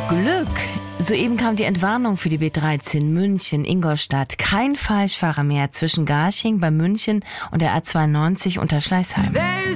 Glück! Soeben kam die Entwarnung für die B13 München-Ingolstadt. Kein Falschfahrer mehr zwischen Garching bei München und der A92 unter Schleißheim.